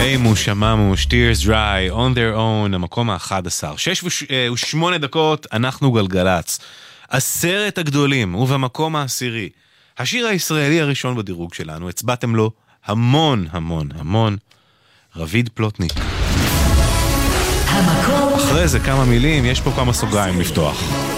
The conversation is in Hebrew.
אימו, שממו, Tears Dry, On Their Own, המקום ה-11. 6:08, אנחנו גלגלץ. 10 הגדולים, ובמקום ה10. השיר הישראלי הראשון בדירוג שלנו, הצבעתם לו המון, המון, המון. רביד פלוטניק. אחרי זה כמה מילים, יש פה כמה סוגריים לפתוח.